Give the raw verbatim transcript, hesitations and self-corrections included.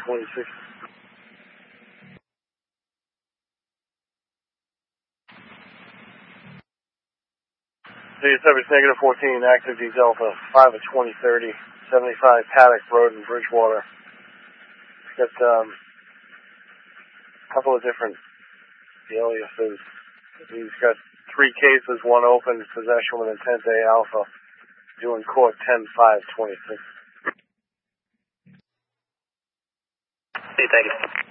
twenty-six. C subject negative fourteen, active D Delta, five of twenty thirty, seventy-five Paddock Road in Bridgewater. Got um, a couple of different aliases. He's got three cases, one open, possession with intent A alpha, due in court ten five twenty-six. Thank you.